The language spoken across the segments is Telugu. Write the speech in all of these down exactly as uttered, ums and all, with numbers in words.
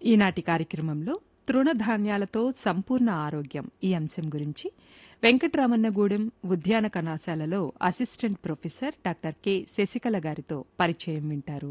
ఈనాటి కార్యక్రమంలో తృణధాన్యాలతో సంపూర్ణ ఆరోగ్యం ఈ అంశం గురించి వెంకటరామన్నగూడెం ఉద్యాన కళాశాలలో assistant professor doctor K Sasikala గారితో పరిచయం వింటారు.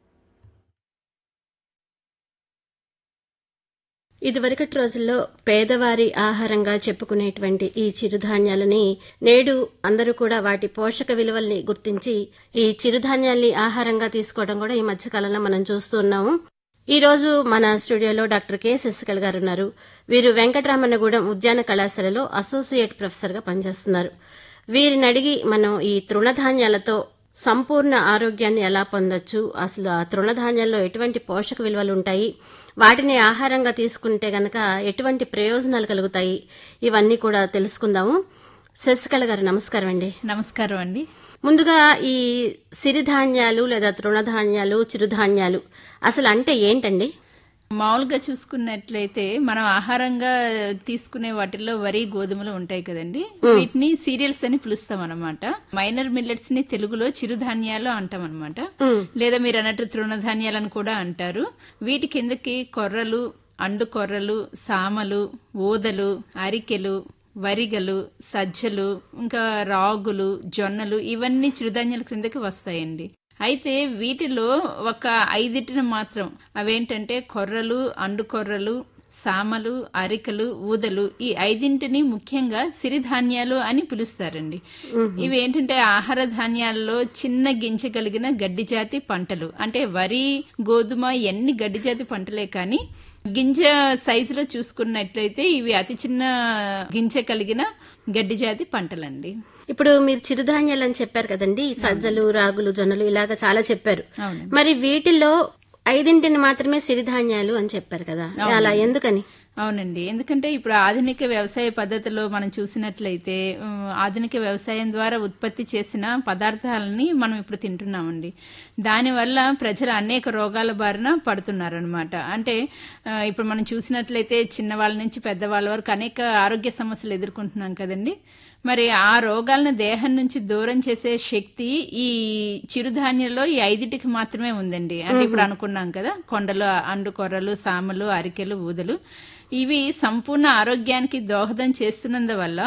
ఇదివరకటి రోజుల్లో పేదవారి ఆహారంగా చెప్పుకునేటువంటి ఈ చిరుధాన్యాలని నేడు అందరూ కూడా వాటి పోషక విలువల్ని గుర్తించి ఈ చిరుధాన్యాల్ని ఆహారంగా తీసుకోవడం కూడా ఈ మధ్యకాలంలో మనం చూస్తూ ఉన్నాము. ఈ రోజు మన స్టూడియోలో డాక్టర్ కె శశికళ గారు ఉన్నారు. వీరు వెంకటరామన్నగూడెం ఉద్యాన కళాశాలలో అసోసియేట్ ప్రొఫెసర్ గా పనిచేస్తున్నారు. వీరిని అడిగి మనం ఈ తృణధాన్యాలతో సంపూర్ణ ఆరోగ్యాన్ని ఎలా పొందొచ్చు, అసలు ఆ తృణధాన్యాల్లో ఎటువంటి పోషక విలువలు ఉంటాయి, వాటిని ఆహారంగా తీసుకుంటే గనక ఎటువంటి ప్రయోజనాలు కలుగుతాయి, ఇవన్నీ కూడా తెలుసుకుందాము. శశికళ గారు నమస్కారం అండి. నమస్కారం అండి. ముందుగా ఈ సిరిధాన్యాలు లేదా తృణధాన్యాలు చిరుధాన్యాలు అసలు అంటే ఏంటండి? మామూలుగా చూసుకున్నట్లయితే మనం ఆహారంగా తీసుకునే వాటిల్లో వరి, గోధుమలు ఉంటాయి కదండి. వీటిని సీరియల్స్ అని పిలుస్తాం అనమాట. మైనర్ మిల్లెట్స్ ని తెలుగులో చిరుధాన్యాలు అంటాం అనమాట. లేదా మీరు అన్నట్టు తృణధాన్యాలను కూడా అంటారు. వీటి కిందకి కొర్రలు, అండు కొర్రలు, సామలు, ఊదలు, అరికెలు, వరిగలు, సజ్జలు, ఇంకా రాగులు, జొన్నలు ఇవన్నీ చిరుధాన్యాల క్రిందకి వస్తాయండి. అయితే వీటిలో ఒక ఐదిటిని మాత్రం, అవేంటంటే కొర్రలు, అండు కొర్రలు, సామలు, అరికలు, ఊదలు, ఈ ఐదింటిని ముఖ్యంగా సిరిధాన్యాలు అని పిలుస్తారండి. ఇవి ఏంటంటే ఆహార ధాన్యాల్లో చిన్న గింజ కలిగిన గడ్డి జాతి పంటలు. అంటే వరి, గోధుమ ఎన్ని గడ్డి జాతి పంటలే కానీ గింజ సైజులో చూసుకున్నట్లయితే ఇవి అతి చిన్న గింజ కలిగిన గడ్డి జాతి పంటలండి. ఇప్పుడు మీరు చిరుధాన్యాలు అని చెప్పారు కదండి, సజ్జలు, రాగులు, జొన్నలు ఇలాగా చాలా చెప్పారు. మరి వీటిల్లో ఐదింటిని మాత్రమే సిరిధాన్యాలు అని చెప్పారు కదా, అలా ఎందుకని? అవునండి, ఎందుకంటే ఇప్పుడు ఆధునిక వ్యవసాయ పద్ధతిలో మనం చూసినట్లయితే ఆధునిక వ్యవసాయం ద్వారా ఉత్పత్తి చేసిన పదార్థాలని మనం ఇప్పుడు తింటున్నామండి. దానివల్ల ప్రజలు అనేక రోగాల బారిన పడుతున్నారనమాట. అంటే ఇప్పుడు మనం చూసినట్లయితే చిన్నవాళ్ళ నుంచి పెద్దవాళ్ళ వరకు అనేక ఆరోగ్య సమస్యలు ఎదుర్కొంటున్నాం కదండి. మరి ఆ రోగాలను దేహం నుంచి దూరం చేసే శక్తి ఈ చిరుధాన్యాల్లో ఈ ఐదింటికి మాత్రమే ఉందండి. అంటే ఇప్పుడు అనుకున్నాం కదా, కొండలు, అండు కొర్రలు, సామలు, అరికెలు, ఊదలు, ఇవి సంపూర్ణ ఆరోగ్యానికి దోహదం చేస్తున్నందువల్ల